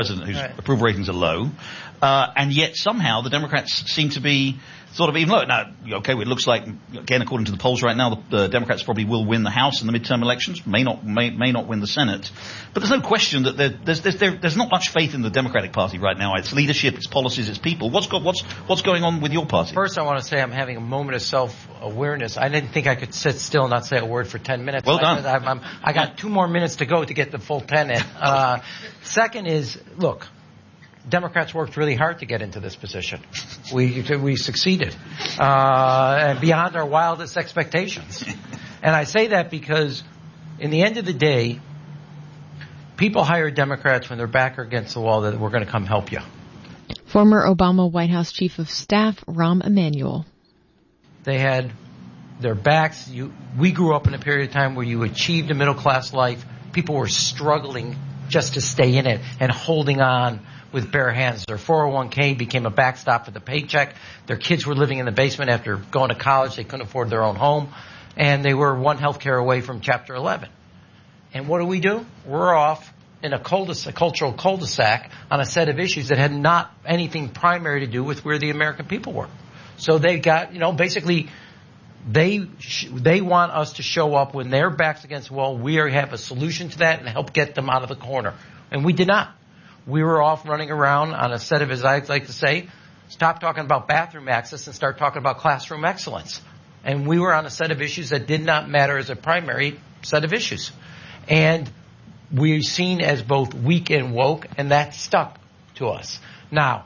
president whose approval ratings are low, and yet somehow the Democrats seem to be sort of even low. Now, okay, it looks like, again, according to the polls right now, the Democrats probably will win the House in the midterm elections, may not win the Senate. But there's no question that there's not much faith in the Democratic Party right now. Its leadership, its policies, its people. What's going on with your party? First, I want to say I'm having a moment of self-awareness. I didn't think I could sit still and not say a word for 10 minutes. Well done. I got 2 more minutes to go to get the full 10 in. Second is, look, Democrats worked really hard to get into this position. We succeeded, and beyond our wildest expectations. And I say that because, in the end of the day, people hire Democrats when their back are against the wall that we're going to come help you. Former Obama White House Chief of Staff Rahm Emanuel. They had their backs. We grew up in a period of time where you achieved a middle-class life. People were struggling just to stay in it and holding on with bare hands. Their 401k became a backstop for the paycheck. Their kids were living in the basement after going to college. They couldn't afford their own home. And they were one healthcare away from Chapter 11. And what do? We're off in a cultural cul-de-sac on a set of issues that had not anything primary to do with where the American people were. So they got, basically, they want us to show up when their back's against the wall. We have a solution to that and help get them out of the corner. And we did not. We were off running around on a set of, as I like to say, stop talking about bathroom access and start talking about classroom excellence. And we were on a set of issues that did not matter as a primary set of issues. And we're seen as both weak and woke, and that stuck to us. Now,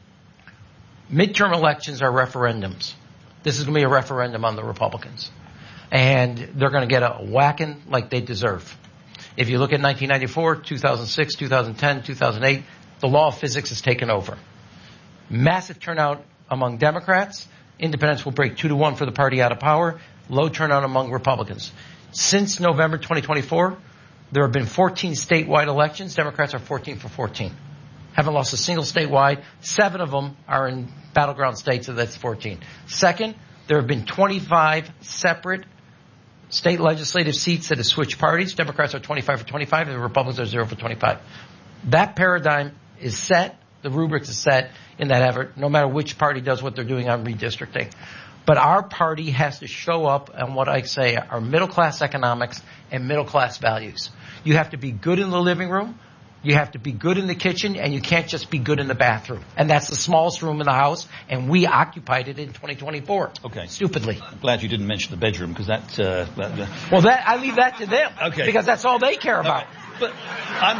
midterm elections are referendums. This is going to be a referendum on the Republicans. And they're going to get a whacking like they deserve. If you look at 1994, 2006, 2010, 2008, the law of physics has taken over. Massive turnout among Democrats. Independents will break 2-1 for the party out of power. Low turnout among Republicans. Since November 2024, there have been 14 statewide elections. Democrats are 14 for 14. Haven't lost a single statewide. 7 of them are in battleground states, so that's 14. Second, there have been 25 separate state legislative seats that have switched parties. Democrats are 25 for 25, and the Republicans are 0 for 25. That paradigm is set. The rubric is set in that effort, no matter which party does what they're doing on redistricting. But our party has to show up on what I say are middle-class economics and middle-class values. You have to be good in the living room. You have to be good in the kitchen, and you can't just be good in the bathroom. And that's the smallest room in the house, and we occupied it in 2024. Okay. Well, I'm glad you didn't mention the bedroom, because I leave that to them. Okay. Because that's all they care about. Right. But I'm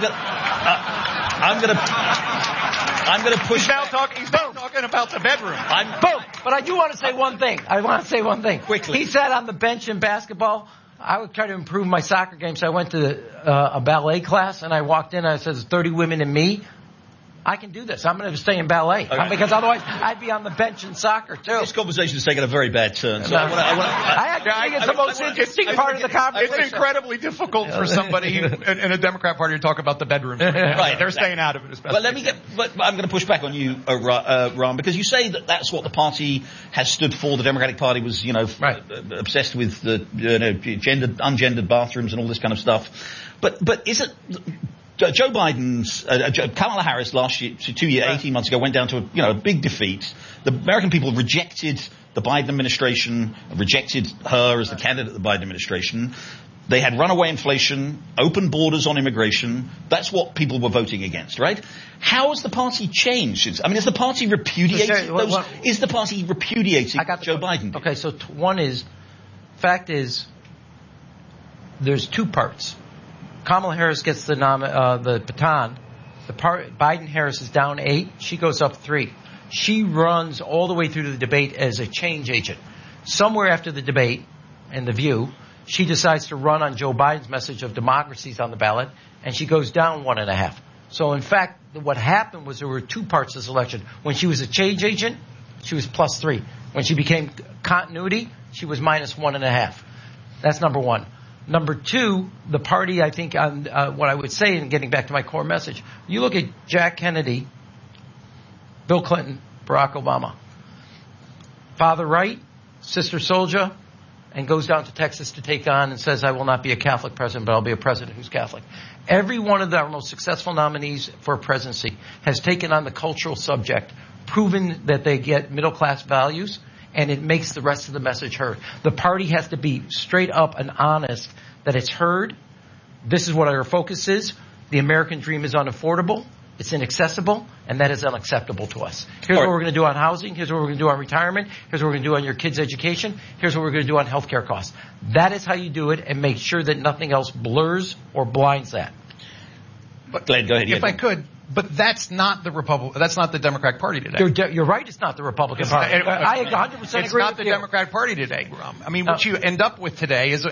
gonna push. He's now talking about the bedroom. But I do want to say one thing. Quickly. He sat on the bench in basketball. I would try to improve my soccer game, so I went to a ballet class, and I walked in, and I said, there's 30 women and me. I can do this. I'm going to stay in ballet. Okay. Because otherwise, I'd be on the bench in soccer, too. This conversation has taken a very bad turn. So I think it's the most interesting part of the conversation. It's incredibly difficult for somebody in a Democrat Party to talk about the bedroom. Right. They're staying out of it as best But I'm going to push back on you, Ron, because you say that that's what the party has stood for. The Democratic Party was, obsessed with the ungendered bathrooms and all this kind of stuff. But is it... Joe Biden's, Kamala Harris last year, 18 months ago, went down to a big defeat. The American people rejected the Biden administration, rejected her as the candidate of the Biden administration. They had runaway inflation, open borders on immigration. That's what people were voting against, right? How has the party changed? Is the party repudiating Joe Biden? Okay, so fact is, there's 2 parts. Kamala Harris gets the baton. Biden-Harris is down 8. She goes up 3. She runs all the way through the debate as a change agent. Somewhere after the debate and The View, she decides to run on Joe Biden's message of democracies on the ballot, and she goes down 1.5. So, in fact, what happened was there were 2 parts of this election. When she was a change agent, she was +3. When she became continuity, she was -1.5. That's number one. Number 2, the party, I think, on what I would say, and getting back to my core message, you look at Jack Kennedy, Bill Clinton, Barack Obama. Father right, sister soldier, and goes down to Texas to take on and says, I will not be a Catholic president, but I'll be a president who's Catholic. Every one of our most successful nominees for presidency has taken on the cultural subject, proven that they get middle-class values, and it makes the rest of the message heard. The party has to be straight up and honest that it's heard. This is what our focus is. The American dream is unaffordable. It's inaccessible, and that is unacceptable to us. Here's what we're going to do on housing. Here's what we're going to do on retirement. Here's what we're going to do on your kids' education. Here's what we're going to do on health care costs. That is how you do it, and make sure that nothing else blurs or blinds that. But Glenn, go ahead. If I could, but that's not the That's not the Democratic Party today. You're right. It's not the Republican Party. I 100% agree. It's not the Democratic Party today. I mean, what you end up with today is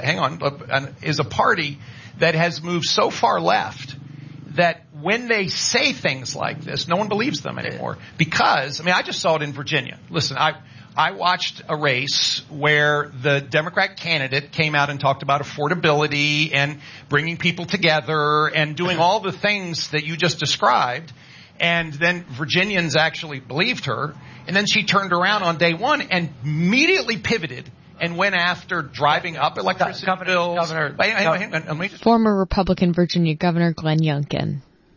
a party that has moved so far left that when they say things like this, no one believes them anymore. Because, I mean, I just saw it in Virginia. Listen, I watched a race where the Democrat candidate came out and talked about affordability and bringing people together and doing all the things that you just described. And then Virginians actually believed her. And then she turned around on day one and immediately pivoted and went after driving up electricity bills. Former Republican Virginia Governor Glenn Youngkin.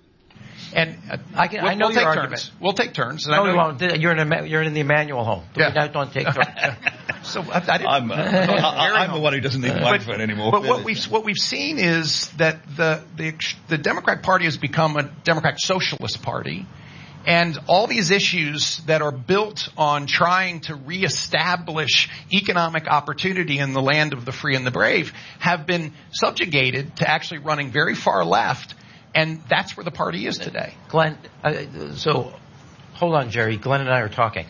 And I know your argument. We'll take turns. No, we won't. You're in the Emmanuel home. Yeah. We don't take turns. So I'm the one who doesn't need the microphone anymore. But what we've seen is that the Democratic Party has become a Democratic Socialist Party. And all these issues that are built on trying to reestablish economic opportunity in the land of the free and the brave have been subjugated to actually running very far left. And that's where the party is today. Glenn, so hold on, Jerry. Glenn and I are talking.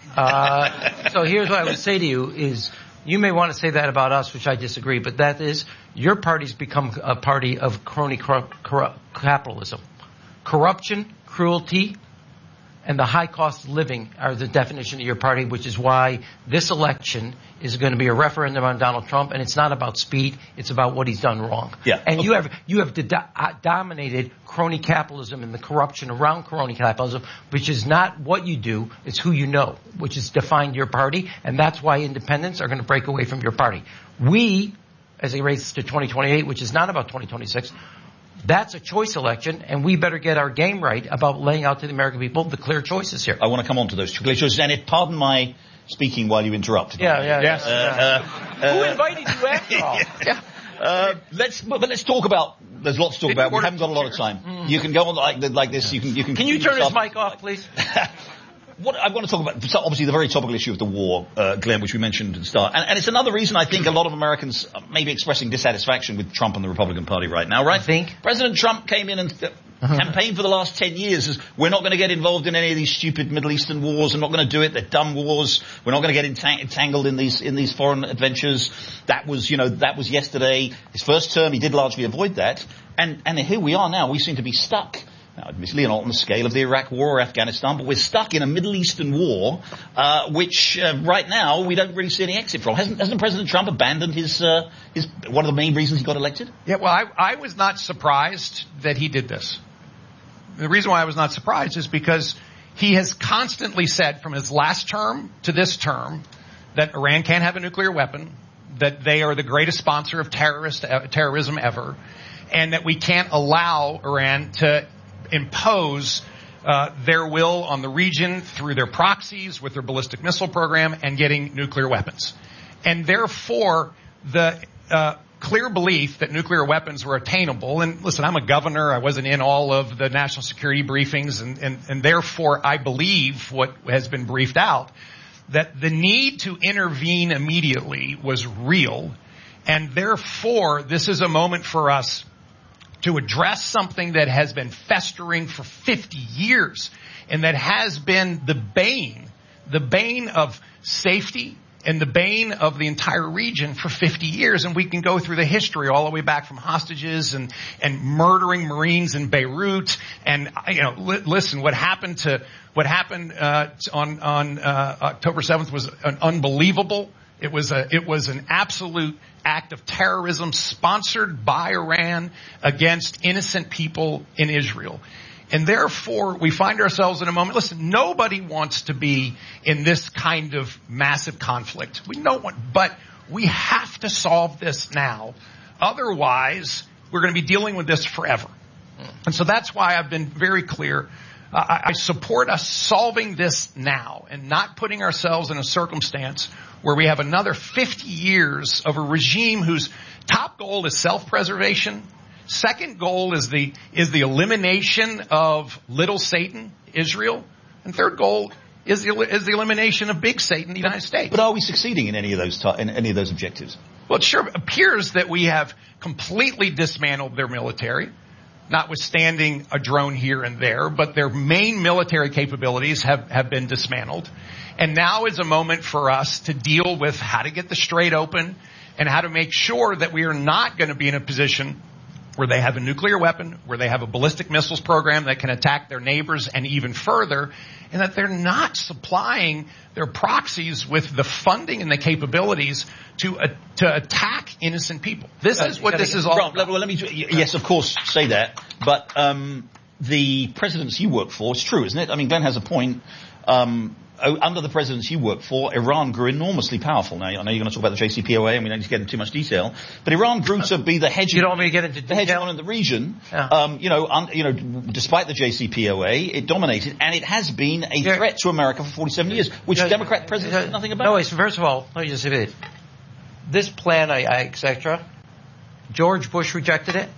So here's what I would say to you is you may want to say that about us, which I disagree, but that is your party's become a party of crony capitalism. Corruption, cruelty, and the high cost of living are the definition of your party, which is why this election is going to be a referendum on Donald Trump, and it's not about speed, it's about what he's done wrong. Yeah. And you have dominated crony capitalism and the corruption around crony capitalism, which is not what you do, it's who you know, which has defined your party, and that's why independents are going to break away from your party. We, as a race to 2028, which is not about 2026, that's a choice election, and we better get our game right about laying out to the American people the clear choices here. I want to come on to those clear choices. And pardon my speaking while you interrupted. Yeah. Who Yes. invited you after all? Yeah. Let's talk about. There's lots to talk about. We haven't got a lot of time. You can go on like this. You can. Can you turn his mic off, please? What I want to talk about, so obviously the very topical issue of the war, Glenn, which we mentioned at the start. And it's another reason I think a lot of Americans may be expressing dissatisfaction with Trump and the Republican Party right now, right? I think. President Trump came in and campaigned for the last 10 years as we're not going to get involved in any of these stupid Middle Eastern wars. I'm not going to do it. They're dumb wars. We're not going to get entangled in these foreign adventures. That was yesterday. His first term, he did largely avoid that. And here we are now. We seem to be stuck. Now, admittedly, not on the scale of the Iraq War or Afghanistan, but we're stuck in a Middle Eastern war, which right now we don't really see any exit from. Hasn't President Trump abandoned his one of the main reasons he got elected? Yeah, well, I was not surprised that he did this. The reason why I was not surprised is because he has constantly said from his last term to this term that Iran can't have a nuclear weapon, that they are the greatest sponsor of terrorism ever, and that we can't allow Iran to impose their will on the region through their proxies with their ballistic missile program and getting nuclear weapons. And therefore, the clear belief that nuclear weapons were attainable, and listen, I'm a governor, I wasn't in all of the national security briefings, and therefore I believe what has been briefed out, that the need to intervene immediately was real, and therefore this is a moment for us to address something that has been festering for 50 years and that has been the bane of safety and the bane of the entire region for 50 years. And we can go through the history all the way back from hostages and murdering Marines in Beirut. And, listen, what happened on October 7th was unbelievable. It was an absolute act of terrorism sponsored by Iran against innocent people in Israel. And therefore, we find ourselves in a moment. Listen, nobody wants to be in this kind of massive conflict. We don't want, but We have to solve this now. Otherwise, we're going to be dealing with this forever. And so that's why I've been very clear. I support us solving this now and not putting ourselves in a circumstance where we have another 50 years of a regime whose top goal is self-preservation. Second goal is the elimination of little Satan, Israel. And third goal is the elimination of big Satan, the United States. But are we succeeding in any of those objectives? Well, it sure appears that we have completely dismantled their military, notwithstanding a drone here and there, but their main military capabilities have been dismantled. And now is a moment for us to deal with how to get the Strait open and how to make sure that we are not going to be in a position where they have a nuclear weapon, where they have a ballistic missiles program that can attack their neighbors and even further, and that they're not supplying their proxies with the funding and the capabilities to attack innocent people. This is what this is all about. Well, let me, yes, of course, say that, but the presidents you work for, it's true, isn't it? I mean, Glenn has a point. Under the presidents you work for, Iran grew enormously powerful. Now, I know you're going to talk about the JCPOA, and we don't need to get into too much detail, but Iran grew to be the hegemon. You don't want me to get into detail? The hegemon in the region. Yeah. Despite the JCPOA, it dominated, and it has been a threat to America for 47 years, which Democrat presidents did nothing about. No, first of all, let me just say this. This plan, etc., George Bush rejected it,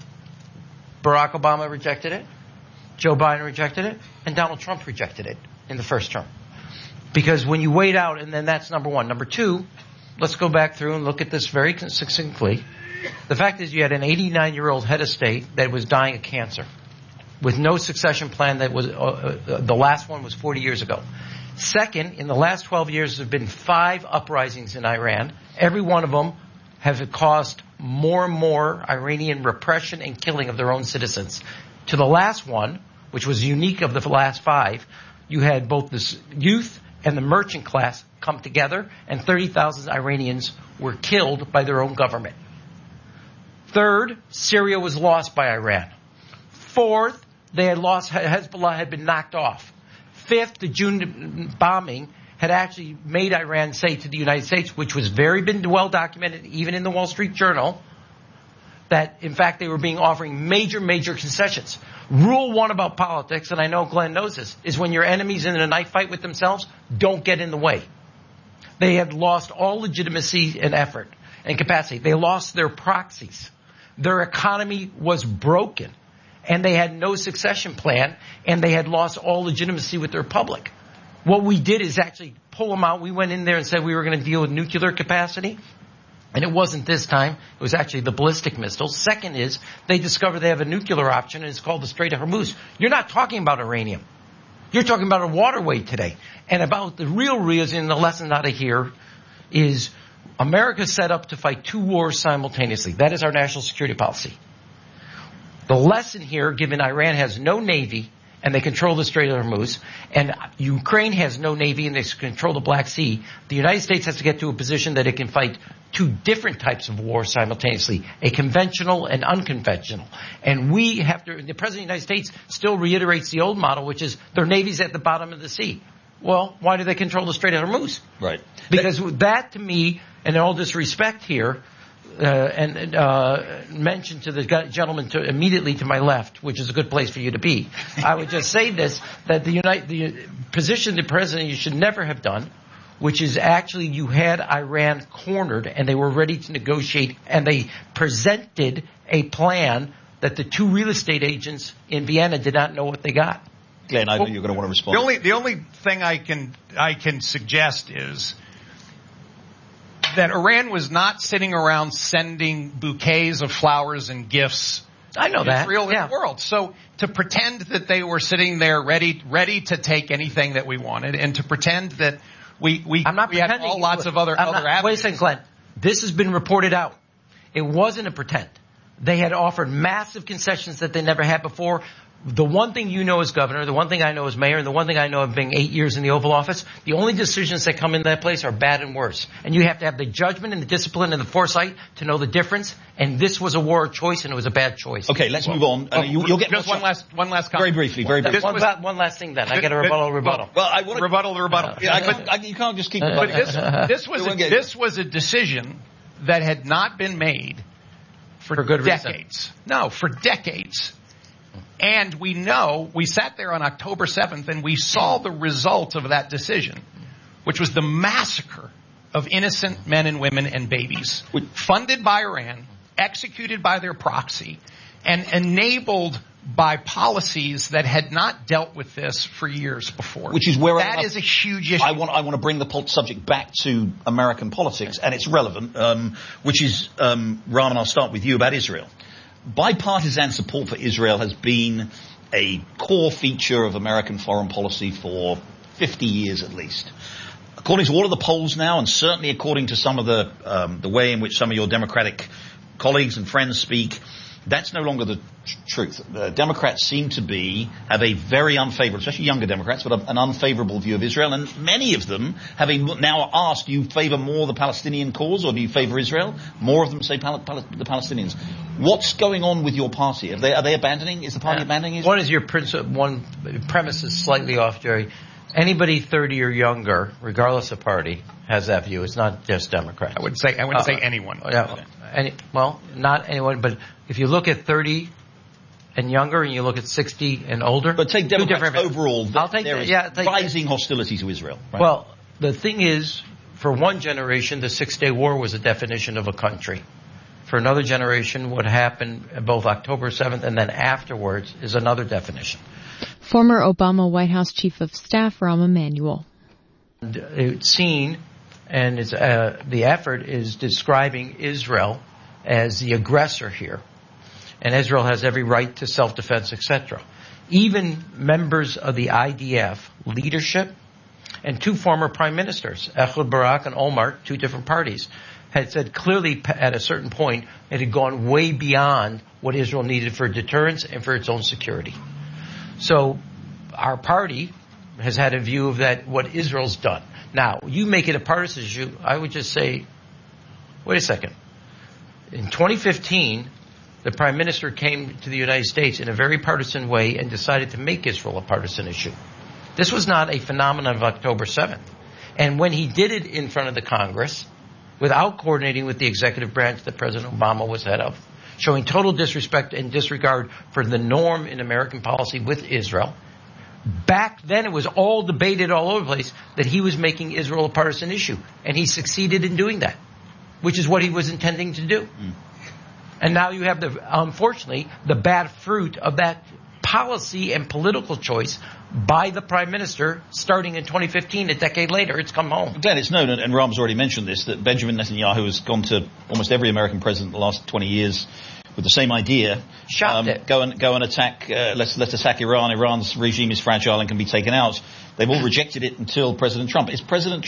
Barack Obama rejected it, Joe Biden rejected it, and Donald Trump rejected it in the first term. Because when you wait out, and then that's number one. Number two, let's go back through and look at this very succinctly. The fact is you had an 89-year-old head of state that was dying of cancer with no succession plan. That was the last one was 40 years ago. Second, in the last 12 years, there have been 5 uprisings in Iran. Every one of them have caused more and more Iranian repression and killing of their own citizens. To the last one, which was unique of the last 5, you had both the youth and the merchant class come together, and 30,000 Iranians were killed by their own government. Third, Syria was lost by Iran. Fourth, they had lost, Hezbollah had been knocked off. Fifth, the June bombing had actually made Iran say to the United States, which was been well documented even in the Wall Street Journal, that in fact they were offering major concessions. Rule 1 about politics, and I know Glenn knows this, is when your enemy's in a knife fight with themselves, don't get in the way. They had lost all legitimacy and effort and capacity. They lost their proxies. Their economy was broken, and they had no succession plan, and they had lost all legitimacy with their public. What we did is actually pull them out. We went in there and said we were going to deal with nuclear capacity. And it wasn't this time. It was actually the ballistic missiles. Second is they discovered they have a nuclear option, and it's called the Strait of Hormuz. You're not talking about uranium. You're talking about a waterway today. And about the real reason, the lesson out of here is America set up to fight 2 wars simultaneously. That is our national security policy. The lesson here, given Iran has no navy and they control the Strait of Hormuz, and Ukraine has no navy and they control the Black Sea, the United States has to get to a position that it can fight 2 different types of war simultaneously, a conventional and unconventional. And we have to, the President of the United States still reiterates the old model, which is their navy's at the bottom of the sea. Well, why do they control the Strait of Hormuz? Right. Because that to me, and in all disrespect here, mentioned to the gentleman immediately to my left, which is a good place for you to be. I would just say this, that the position the president you should never have done, which is actually you had Iran cornered and they were ready to negotiate, and they presented a plan that the 2 real estate agents in Vienna did not know what they got. Glenn, I know you're going to want to respond. The only thing I can suggest is that Iran was not sitting around sending bouquets of flowers and gifts I know that. Israel in the world. So to pretend that they were sitting there ready to take anything that we wanted, and to pretend that we had lots of other avenues. Wait a second, Glenn. This has been reported out. It wasn't a pretend. They had offered massive concessions that they never had before. The one thing you know as governor, the one thing I know as mayor, and the one thing I know of being 8 years in the Oval Office, the only decisions that come into that place are bad and worse. And you have to have the judgment and the discipline and the foresight to know the difference. And this was a war of choice, and it was a bad choice. Okay, let's move on. You'll get just one last comment. Very briefly. One last thing then. I get a rebuttal. Well, I want to rebuttal. Yeah, you can't just keep rebutting. This was a decision that had not been made for good decades. Reason. No, for decades. And we sat there on October 7th and we saw the result of that decision, which was the massacre of innocent men and women and babies, funded by Iran, executed by their proxy, and enabled by policies that had not dealt with this for years before. Which is where that is a huge issue. I want to bring the subject back to American politics, and it's relevant, which is, Ram, and I'll start with you about Israel. Bipartisan support for Israel has been a core feature of American foreign policy for 50 years at least. According to all of the polls now, and certainly according to some of the way in which some of your Democratic colleagues and friends speak, that's no longer the truth. Democrats seem to have a very unfavorable, especially younger Democrats, but an unfavorable view of Israel. And many of them have now asked, do you favor more the Palestinian cause or do you favor Israel? More of them say the Palestinians. What's going on with your party? Are they abandoning? Is the party abandoning Israel? One is your one premise is slightly off, Jerry. Anybody 30 or younger, regardless of party, has that view. It's not just Democrats. I wouldn't say anyone. Yeah, not anyone, but if you look at 30 and younger and you look at 60 and older. But take Democrats overall, rising hostility to Israel. Right? Well, the thing is, for one generation, the 6-Day War was a definition of a country. For another generation, what happened both October 7th and then afterwards is another definition. Former Obama White House Chief of Staff Rahm Emanuel. It's seen, and the effort is describing Israel as the aggressor here. And Israel has every right to self-defense, etc. Even members of the IDF leadership and two former prime ministers, Ehud Barak and Omar, two different parties, had said clearly at a certain point it had gone way beyond what Israel needed for deterrence and for its own security. So our party has had a view of that, what Israel's done. Now, you make it a partisan issue, I would just say, wait a second. In 2015, the Prime Minister came to the United States in a very partisan way and decided to make Israel a partisan issue. This was not a phenomenon of October 7th. And when he did it in front of the Congress, without coordinating with the executive branch that President Obama was head of, showing total disrespect and disregard for the norm in American policy with Israel, back then it was all debated all over the place that he was making Israel a partisan issue. And he succeeded in doing that, which is what he was intending to do. And now you have, unfortunately, the bad fruit of that policy and political choice by the Prime Minister starting in 2015, a decade later. It's come home. Dan, it's known, and Ram's already mentioned this, that Benjamin Netanyahu has gone to almost every American president in the last 20 years with the same idea. Go and attack, let's attack Iran. Iran's regime is fragile and can be taken out. They've all rejected it until President Trump. Was President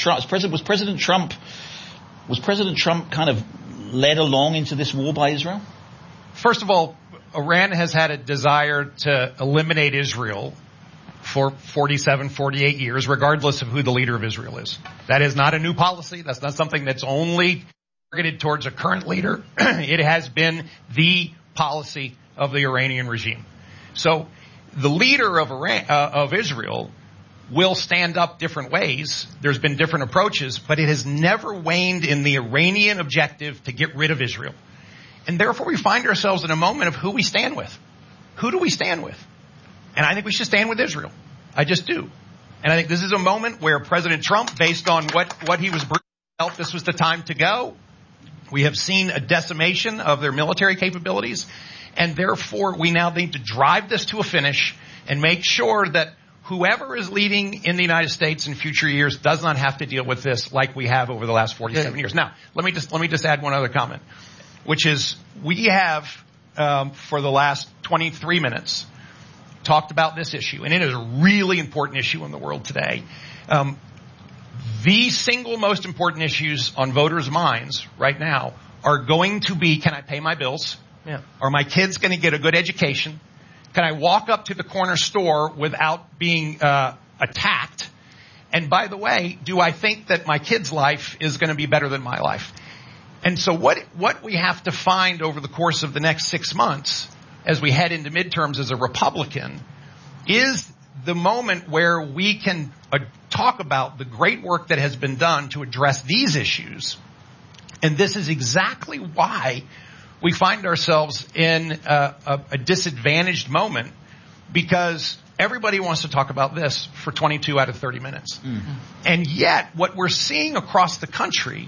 Trump kind of led along into this war by Israel? First of all, Iran has had a desire to eliminate Israel for 47, 48 years, regardless of who the leader of Israel is. That is not a new policy. That's not something that's only targeted towards a current leader. It has been the policy of the Iranian regime. So the leader of Israel will stand up different ways. There's been different approaches, but it has never waned in the Iranian objective to get rid of Israel. And therefore we find ourselves in a moment of who we stand with. Who do we stand with? And I think we should stand with Israel. I just do. And I think this is a moment where President Trump, based on what he was bringing, felt this was the time to go. We have seen a decimation of their military capabilities. And therefore we now need to drive this to a finish and make sure that whoever is leading in the United States in future years does not have to deal with this like we have over the last 47 years. Now, let me just add one other comment, which is we have, for the last 23 minutes, talked about this issue, and it is a really important issue in the world today. The single most important issues on voters' minds right now are going to be, can I pay my bills? Yeah. Are my kids going to get a good education? Can I walk up to the corner store without being attacked? And by the way, do I think that my kid's life is going to be better than my life? And so what we have to find over the course of the next 6 months as we head into midterms as a Republican is the moment where we can talk about the great work that has been done to address these issues. And this is exactly why we find ourselves in a disadvantaged moment, because everybody wants to talk about this for 22 out of 30 minutes. Mm-hmm. And yet what we're seeing across the country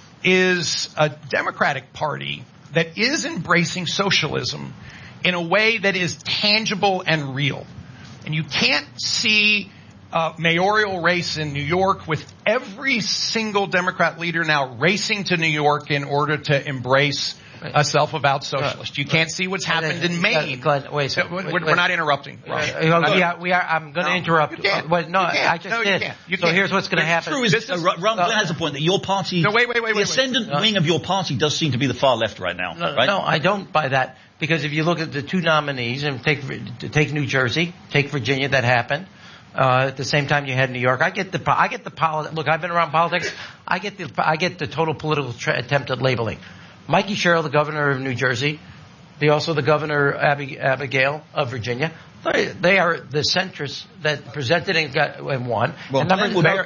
is a Democratic Party that is embracing socialism in a way that is tangible and real. And you can't see a mayoral race in New York with every single Democrat leader now racing to New York in order to embrace a self-avowed socialist. You can't see what's happened in Maine. Glenn, wait. We're not interrupting. Yeah, we are. I'm going to interrupt. You can't. I just did. So here's what's going to happen. True is, Ron has a point that your party, wait. The ascendant wing of your party does seem to be the far left right now. Right? No, I don't buy that, because if you look at the two nominees and take New Jersey, take Virginia, that happened. At the same time, you had New York. I get the look. I've been around politics. I get the total political attempt at labeling. Mikey Sherrill, the governor of New Jersey, also the governor Abigail of Virginia. They are the centrists that presented and won. Well, they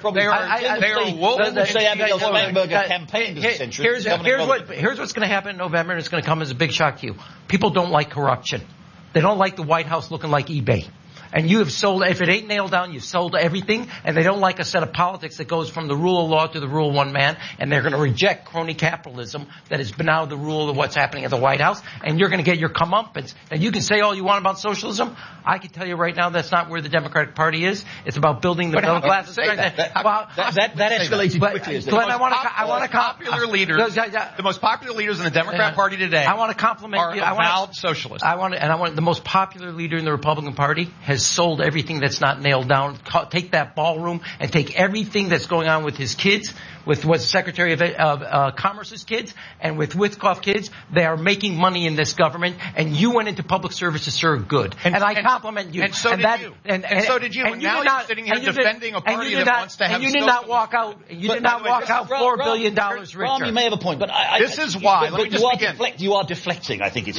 are wolves. They say Abigail Spangenberger campaigned as a centrist. Here's what's going to happen in November, and it's going to come as a big shock to you. People don't like corruption. They don't like the White House looking like eBay. And you have sold, if it ain't nailed down, you've sold everything, and they don't like a set of politics that goes from the rule of law to the rule of one man, and they're going to reject crony capitalism that has been now the rule of what's happening at the White House, and you're going to get your comeuppance. And you can say all you want about socialism. I can tell you right now that's not where the Democratic Party is. It's about building the middle class. That escalated quickly. Glenn, I want to popular leaders. The most popular leaders in the Democrat Party today. I want to compliment you. Avowed socialists. The most popular leader in the Republican Party has sold everything that's not nailed down. Take that ballroom and take everything that's going on with his kids, with what's Secretary of Commerce's kids, and with Witkoff kids. They are making money in this government, and you went into public service to serve good. And I compliment you. And so did you. And so did you. And now you're sitting here defending a party that wants to have. And you did not walk out. You did not walk out $4 billion richer. Ron, you may have a point, but this is why. Let me just begin. You are deflecting. I think it's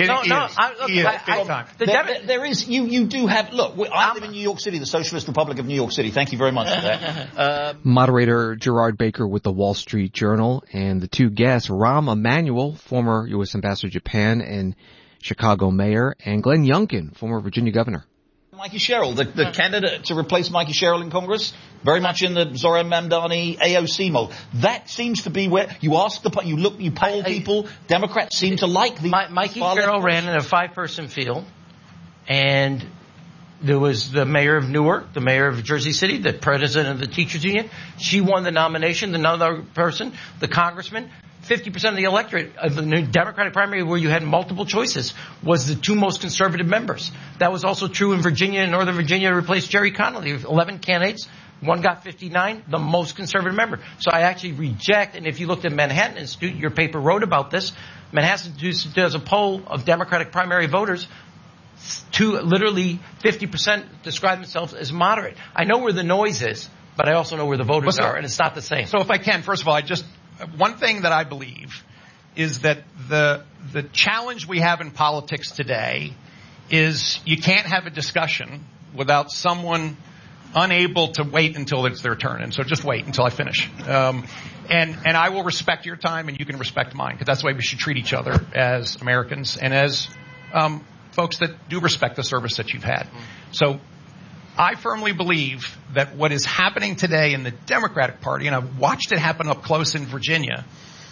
there is. You do have. Look, I live in New York City, the Socialist Republic of New York City. Thank you very much for that. Moderator Gerard Baker with the Wall Street Journal, and the two guests, Rahm Emanuel, former U.S. Ambassador to Japan and Chicago mayor, and Glenn Youngkin, former Virginia governor. Mikey Sherrill, the candidate to replace Mikey Sherrill in Congress, very much in the Zohran Mamdani AOC mold. That seems to be where you ask you poll people. Democrats seem to like the Mikey Sherrill ran in a 5-person field, and there was the mayor of Newark, the mayor of Jersey City, the president of the teachers union. She won the nomination. Another person, the congressman, 50% of the electorate of the new Democratic primary, where you had multiple choices, was the two most conservative members. That was also true in Virginia and Northern Virginia to replace Jerry Connolly. 11 candidates. One got 59, the most conservative member. So I actually reject, and if you looked at Manhattan Institute, your paper wrote about this, Manhattan Institute does a poll of Democratic primary voters. Literally 50% describe themselves as moderate. I know where the noise is, but I also know where the voters are, and it's not the same. So if I can, first of all, one thing that I believe is that the challenge we have in politics today is you can't have a discussion without someone unable to wait until it's their turn. And so just wait until I finish. And I will respect your time, and you can respect mine, because that's the way we should treat each other as Americans and as folks that do respect the service that you've had. So I firmly believe that what is happening today in the Democratic Party, and I've watched it happen up close in Virginia,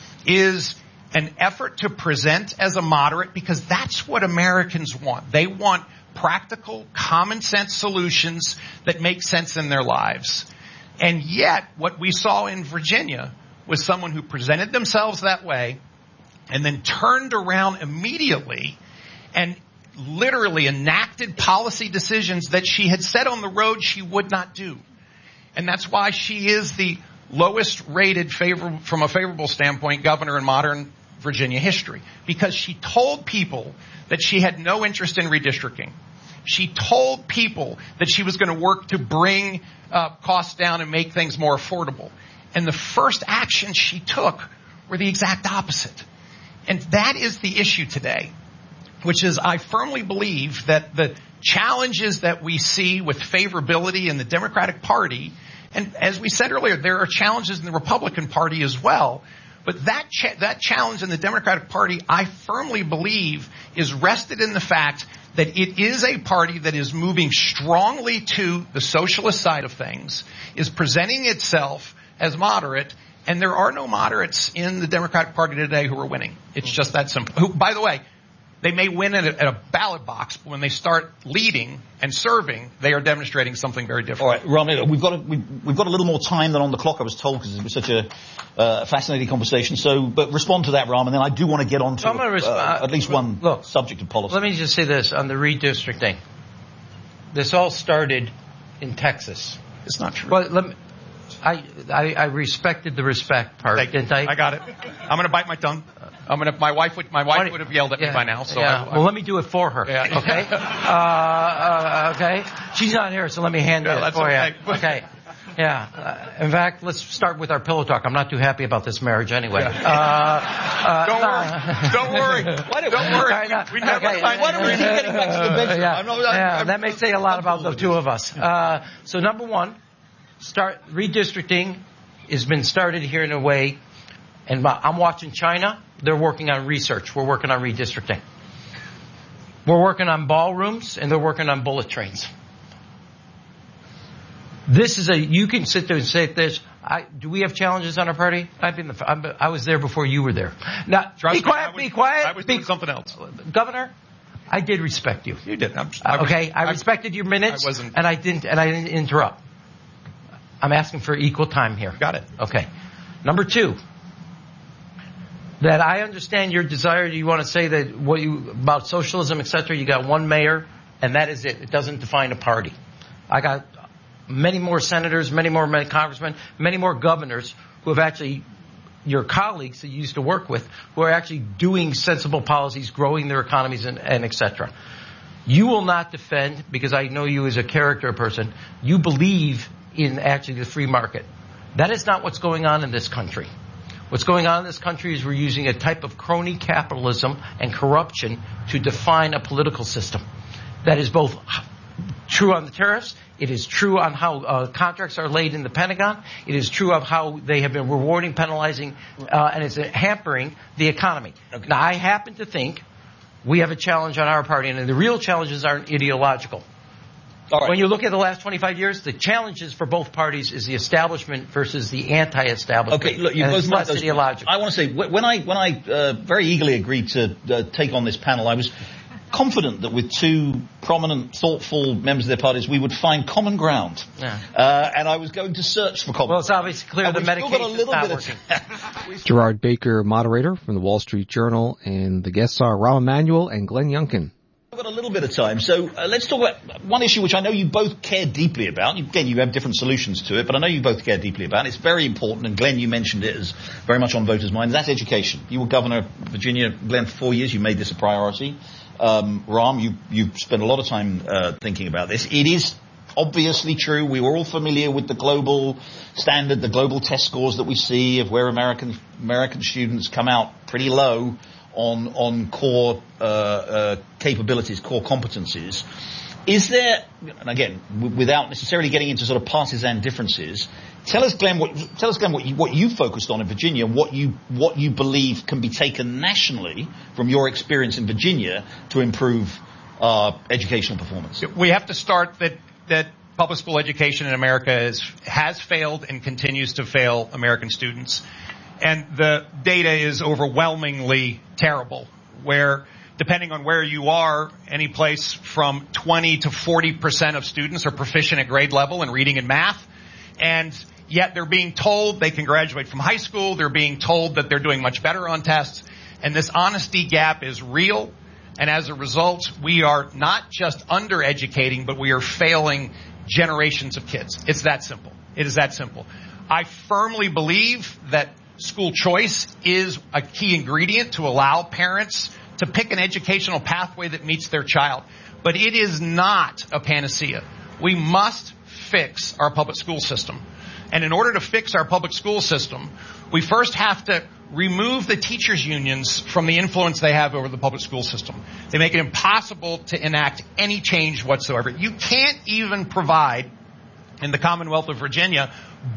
is an effort to present as a moderate, because that's what Americans want. They want practical, common sense solutions that make sense in their lives. And yet, what we saw in Virginia was someone who presented themselves that way and then turned around immediately and literally enacted policy decisions that she had said on the road she would not do. And that's why she is the lowest rated from a favorable standpoint governor in modern Virginia history, because she told people that she had no interest in redistricting. She told people that she was going to work to bring costs down and make things more affordable. And the first actions she took were the exact opposite. And that is the issue today, which is I firmly believe that the challenges that we see with favorability in the Democratic Party, and as we said earlier, there are challenges in the Republican Party as well, but that challenge in the Democratic Party, I firmly believe, is rested in the fact that it is a party that is moving strongly to the socialist side of things, is presenting itself as moderate, and there are no moderates in the Democratic Party today who are winning. It's just that simple. Who, by the way, they may win at a ballot box, but when they start leading and serving, they are demonstrating something very different. All right, Ron, we've got a little more time than on the clock, I was told, because it was such a fascinating conversation. So, but respond to that, Ram, and then I do want to get on to at least one subject of policy. Let me just say this on the redistricting. This all started in Texas. It's not true. Well, I respected the respect part, didn't I? I got it. I'm going to bite my tongue. My wife would have yelled at me by now. So well, let me do it for her. Yeah. Okay. Okay. She's not here, so let me handle it for you. Okay. Yeah. In fact, let's start with our pillow talk. I'm not too happy about this marriage anyway. Don't worry. Don't worry. We never signed. Why don't we keep getting back to the bench? That may say a lot about the two of us. So number one, redistricting has been started here in a way, and I'm watching China. They're working on research. We're working on redistricting. We're working on ballrooms, and they're working on bullet trains. You can sit there and say this. Do we have challenges on our party? I was there before you were there. Now, be quiet. I was doing something else. Governor, I did respect you. You did. I respected your minutes, and I didn't interrupt. I'm asking for equal time here. Got it. Okay. Number two, that I understand your desire. You want to say that about socialism, etc. You got one mayor, and that is it. It doesn't define a party. I got many more senators, many more congressmen, many more governors who have actually, your colleagues that you used to work with, who are actually doing sensible policies, growing their economies, and etc. You will not defend, because I know you as a character person, you believe in actually the free market. That is not what's going on in this country. What's going on in this country is we're using a type of crony capitalism and corruption to define a political system. That is both true on the tariffs. It is true on how contracts are laid in the Pentagon. It is true of how they have been rewarding, penalizing, and it's hampering the economy. Okay. Now, I happen to think we have a challenge on our party, and the real challenges aren't ideological. All right. When you look at the last 25 years, the challenges for both parties is the establishment versus the anti-establishment. Okay, look, you both less ideological. I want to say, when I very eagerly agreed to take on this panel, I was confident that with two prominent, thoughtful members of their parties, we would find common ground. Yeah. And I was going to search for common ground. Well, it's obviously clear the medication's not working. Gerard Baker, moderator from the Wall Street Journal, and the guests are Rahm Emanuel and Glenn Youngkin. I've got a little bit of time, so let's talk about one issue which I know you both care deeply about. Again, you have different solutions to it, but I know you both care deeply about it. It's very important, and Glenn, you mentioned it as very much on voters' minds. That's education. You were governor of Virginia, Glenn, for 4 years. You made this a priority. Rahm, you spent a lot of time thinking about this. It is obviously true. We were all familiar with the global standard, the global test scores that we see of where American students come out pretty low on core capabilities, core competencies. Is there, and again, without necessarily getting into sort of partisan differences, tell us, Glenn, what you focused on in Virginia, what you believe can be taken nationally from your experience in Virginia to improve educational performance. We have to start that public school education in America has failed and continues to fail American students. And the data is overwhelmingly terrible, where depending on where you are, any place from 20 to 40% of students are proficient at grade level in reading and math. And yet they're being told they can graduate from high school. They're being told that they're doing much better on tests. And this honesty gap is real. And as a result, we are not just undereducating, but we are failing generations of kids. It's that simple. It is that simple. I firmly believe that school choice is a key ingredient to allow parents to pick an educational pathway that meets their child. But it is not a panacea. We must fix our public school system. And in order to fix our public school system, we first have to remove the teachers' unions from the influence they have over the public school system. They make it impossible to enact any change whatsoever. You can't even provide, in the Commonwealth of Virginia,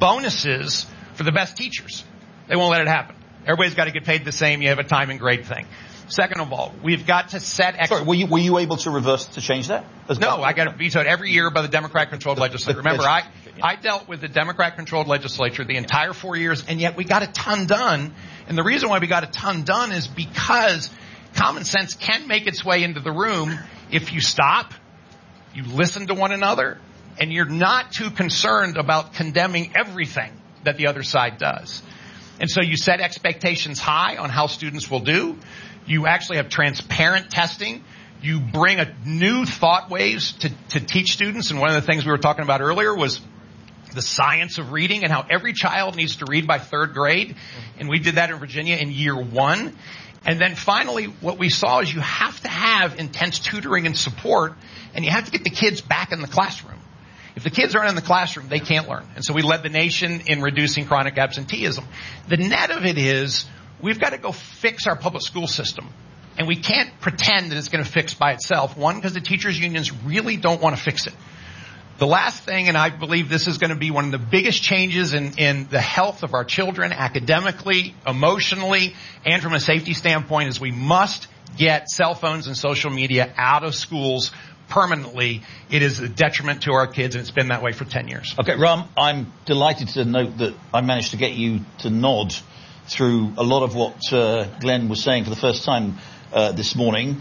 bonuses for the best teachers. They won't let it happen. Everybody's got to get paid the same. You have a time and grade thing. Second of all, we've got to set... Sorry, were you able to change that? No, I got it vetoed every year by the Democrat-controlled legislature. Remember, I dealt with the Democrat-controlled legislature the entire 4 years, and yet we got a ton done. And the reason why we got a ton done is because common sense can make its way into the room if you stop, you listen to one another, and you're not too concerned about condemning everything that the other side does. And so you set expectations high on how students will do. You actually have transparent testing. You bring a new thought waves to teach students. And one of the things we were talking about earlier was the science of reading and how every child needs to read by third grade. And we did that in Virginia in year 1. And then finally, what we saw is you have to have intense tutoring and support, and you have to get the kids back in the classroom. If the kids aren't in the classroom, they can't learn. And so we led the nation in reducing chronic absenteeism. The net of it is we've got to go fix our public school system. And we can't pretend that it's going to fix by itself. One, because the teachers' unions really don't want to fix it. The last thing, and I believe this is going to be one of the biggest changes in the health of our children academically, emotionally, and from a safety standpoint, is we must get cell phones and social media out of schools permanently. It is a detriment to our kids, and it's been that way for 10 years. Okay, Ram, I'm delighted to note that I managed to get you to nod through a lot of what Glenn was saying for the first time this morning.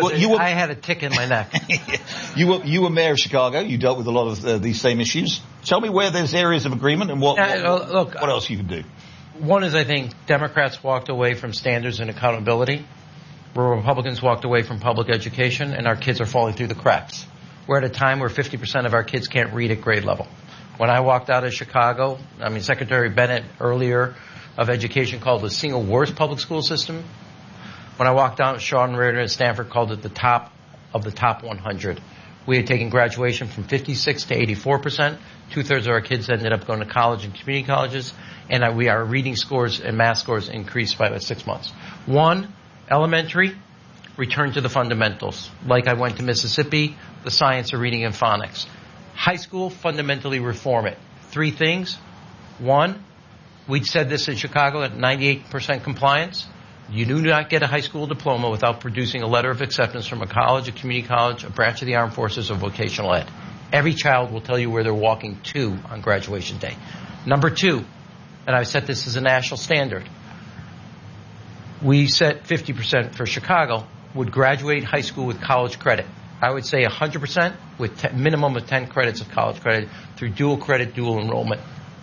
I had a tick in my neck. You were mayor of Chicago. You dealt with a lot of these same issues. Tell me where there's areas of agreement and what else you can do. One is, I think, Democrats walked away from standards and accountability, where Republicans walked away from public education, and our kids are falling through the cracks. We're at a time where 50% of our kids can't read at grade level. When I walked out of Chicago, Secretary Bennett earlier of Education called it the single worst public school system. When I walked out, Sean Reardon at Stanford called it the top of the top 100. We had taken graduation from 56 to 84%. 2/3 of our kids ended up going to college and community colleges, and our reading scores and math scores increased by about 6 months. One, elementary, return to the fundamentals. Like I went to Mississippi, the science of reading and phonics. High school, fundamentally reform it. 3 things. One, we'd said this in Chicago at 98% compliance. You do not get a high school diploma without producing a letter of acceptance from a college, a community college, a branch of the armed forces, or vocational ed. Every child will tell you where they're walking to on graduation day. Number 2, and I've set this as a national standard, we set 50% for Chicago, would graduate high school with college credit. I would say 100% with minimum of 10 credits of college credit through dual credit, dual enrollment.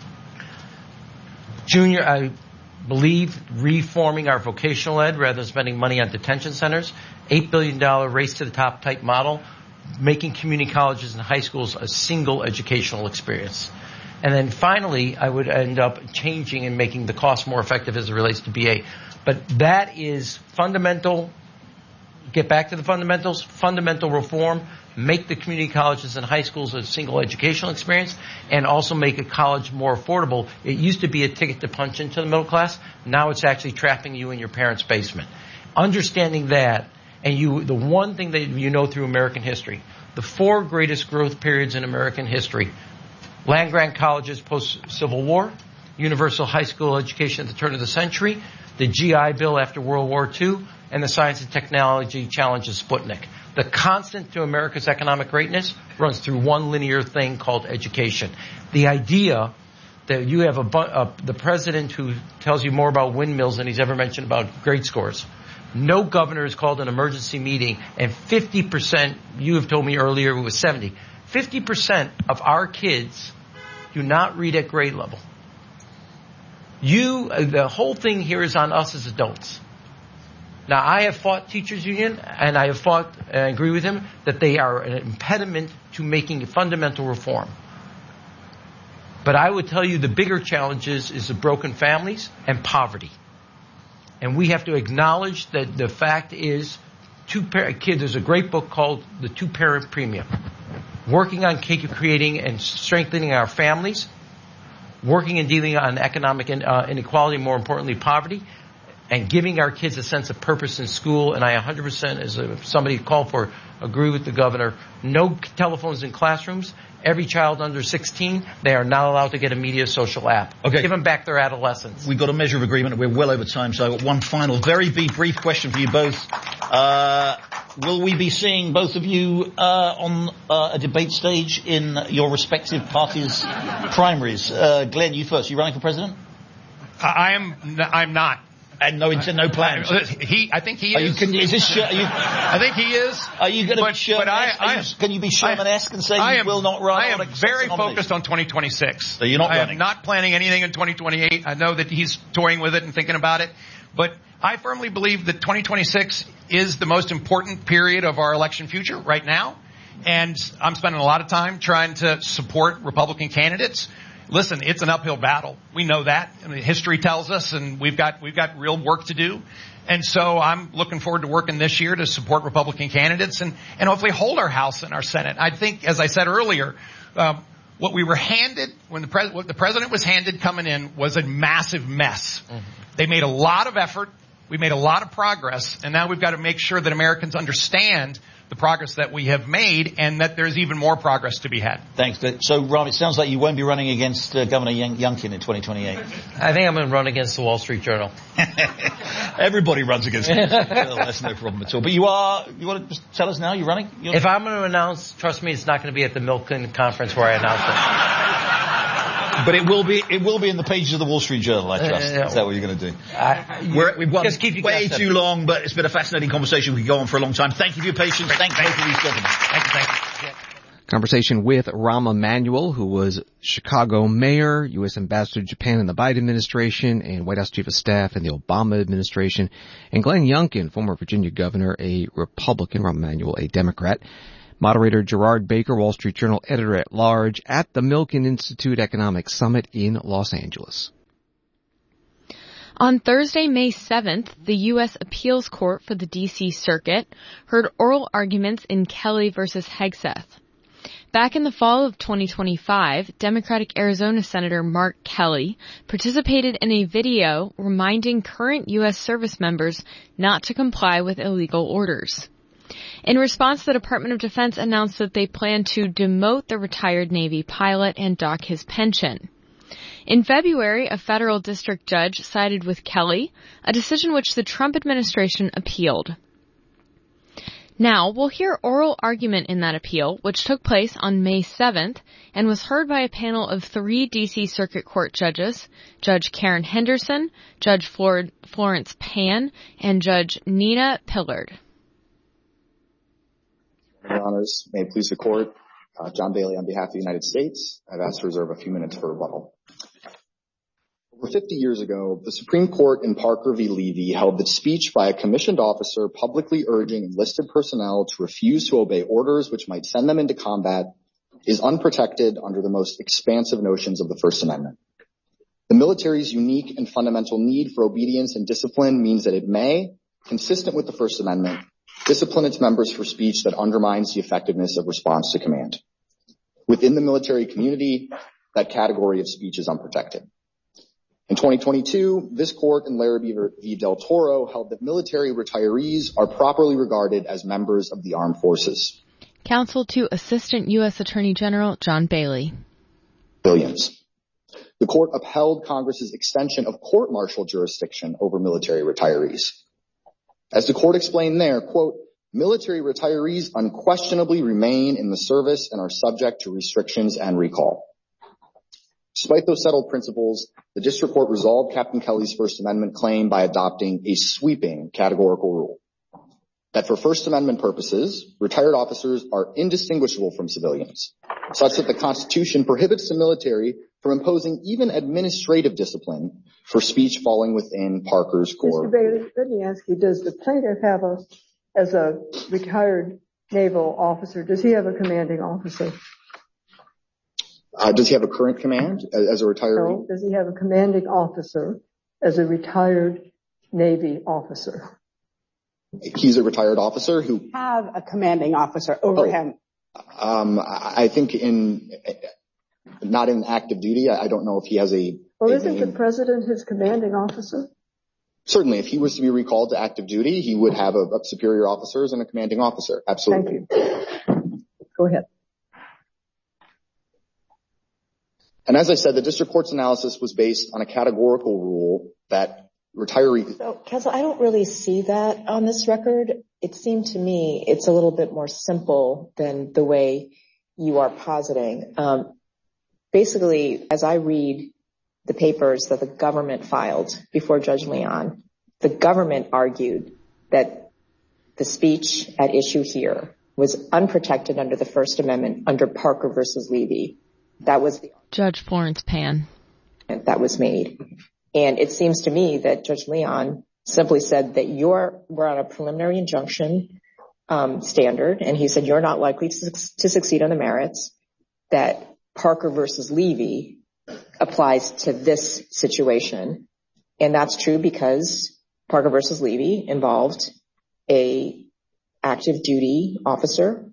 Junior, I believe reforming our vocational ed rather than spending money on detention centers, $8 billion race to the top type model, making community colleges and high schools a single educational experience. And then finally, I would end up changing and making the cost more effective as it relates to BA. But that is fundamental. Get back to the fundamentals, fundamental reform, make the community colleges and high schools a single educational experience, and also make a college more affordable. It used to be a ticket to punch into the middle class. Now it's actually trapping you in your parents' basement. Understanding that, and the one thing that you know through American history, the 4 greatest growth periods in American history: land-grant colleges post-Civil War, universal high school education at the turn of the century, the GI Bill after World War II, and the science and technology challenge of Sputnik. The constant to America's economic greatness runs through one linear thing called education. The idea that you have the president who tells you more about windmills than he's ever mentioned about grade scores. No governor has called an emergency meeting, and 50%, you have told me earlier it was 70, 50% of our kids do not read at grade level. The whole thing here is on us as adults. Now, I have fought teachers union, and I agree with him, that they are an impediment to making fundamental reform. But I would tell you the bigger challenges is the broken families and poverty. And we have to acknowledge that the fact is, there's a great book called The Two-Parent Premium. Working on creating and strengthening our families, working and dealing on economic inequality, more importantly poverty, and giving our kids a sense of purpose in school. And I 100%, as somebody called for, agree with the governor. No telephones in classrooms. Every child under 16, they are not allowed to get a media social app. Okay. Give them back their adolescence. We've got a measure of agreement. We're well over time, so one final, very brief question for you both. Will we be seeing both of you on a debate stage in your respective parties' primaries? Glenn, you first. Are you running for president? I'm not. And no plans. I think he is. I think he is. Are you going to be Sherman-esque? Can you be Sherman-esque and say you will not run? I am very focused on 2026. So you're not running? I am not planning anything in 2028. I know that he's toying with it and thinking about it. But I firmly believe that 2026 is the most important period of our election future right now. And I'm spending a lot of time trying to support Republican candidates. Listen, it's an uphill battle. We know that. I mean, history tells us, and we've got real work to do. And so I'm looking forward to working this year to support Republican candidates and hopefully hold our House and our Senate. I think, as I said earlier, what we were handed what the president was handed coming in was a massive mess. Mm-hmm. They made a lot of effort. We made a lot of progress, and now we've got to make sure that Americans understand the progress that we have made and that there's even more progress to be had. Thanks. So, Rob, it sounds like you won't be running against Governor Youngkin in 2028. I think I'm going to run against the Wall Street Journal. Everybody runs against the Wall Street Journal. That's no problem at all. But you want to just tell us now? You're running? If I'm going to announce, trust me, it's not going to be at the Milken conference where I announce it. But it will be in the pages of the Wall Street Journal, I trust. Is that what you're going to do? We've gone way too long, but it's been a fascinating conversation. We could go on for a long time. Thank you for your patience. Thank you for these gentlemen. Thank you. Conversation with Rahm Emanuel, who was Chicago mayor, U.S. ambassador to Japan in the Biden administration, and White House chief of staff in the Obama administration, and Glenn Youngkin, former Virginia governor, a Republican, Rahm Emanuel, a Democrat. Moderator Gerard Baker, Wall Street Journal editor-at-large at the Milken Institute Economic Summit in Los Angeles. On Thursday, May 7th, the U.S. Appeals Court for the D.C. Circuit heard oral arguments in Kelly versus Hegseth. Back in the fall of 2025, Democratic Arizona Senator Mark Kelly participated in a video reminding current U.S. service members not to comply with illegal orders. In response, the Department of Defense announced that they plan to demote the retired Navy pilot and dock his pension. In February, a federal district judge sided with Kelly, a decision which the Trump administration appealed. Now, we'll hear oral argument in that appeal, which took place on May 7th and was heard by a panel of 3 D.C. Circuit Court judges, Judge Karen Henderson, Judge Florence Pan, and Judge Nina Pillard. Your Honors, may it please the Court, John Bailey on behalf of the United States. I've asked to reserve a few minutes for rebuttal. Over 50 years ago, the Supreme Court in Parker v. Levy held that speech by a commissioned officer publicly urging enlisted personnel to refuse to obey orders which might send them into combat is unprotected under the most expansive notions of the First Amendment. The military's unique and fundamental need for obedience and discipline means that it may, consistent with the First Amendment, discipline its members for speech that undermines the effectiveness of response to command. Within the military community, that category of speech is unprotected. In 2022, this court in Larrabee v. Del Toro held that military retirees are properly regarded as members of the armed forces. Counsel to Assistant U.S. Attorney General John Bailey. Williams. The court upheld Congress's extension of court-martial jurisdiction over military retirees. As the court explained there, quote, military retirees unquestionably remain in the service and are subject to restrictions and recall. Despite those settled principles, the district court resolved Captain Kelly's First Amendment claim by adopting a sweeping categorical rule that for First Amendment purposes, retired officers are indistinguishable from civilians, such that the Constitution prohibits the military from imposing even administrative discipline for speech falling within Parker's core. Mr. Bailey, let me ask you, does the plaintiff have as a retired naval officer, does he have a commanding officer? Does he have a current command as a retiree? No. Does he have a commanding officer as a retired Navy officer? He's a retired officer who have a commanding officer over him. I think not in active duty. I don't know if he has a. Well, isn't the president his commanding officer? Certainly, if he was to be recalled to active duty, he would have a superior officers and a commanding officer. Absolutely. Thank you. Go ahead. And as I said, the district court's analysis was based on a categorical rule that retirees. So, counsel, I don't really see that on this record. It seemed to me it's a little bit more simple than the way you are positing. Basically, as I read the papers that the government filed before Judge Leon, the government argued that the speech at issue here was unprotected under the First Amendment under Parker versus Levy. That was the Judge Florence Pan. That was made. And it seems to me that Judge Leon simply said that we're on a preliminary injunction standard, and he said you're not likely to succeed on the merits, that Parker versus Levy applies to this situation. And that's true because Parker versus Levy involved a active duty officer.